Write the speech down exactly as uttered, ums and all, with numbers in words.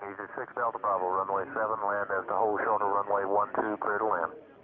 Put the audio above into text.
Easy six Delta Bravo, runway seven, land as the whole shoulder, runway one two, clear to land.